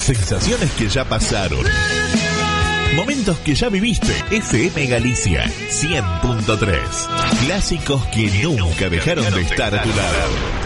Sensaciones que ya pasaron. Momentos que ya viviste. FM Galicia 100.3. Clásicos que nunca dejaron de estar a tu lado.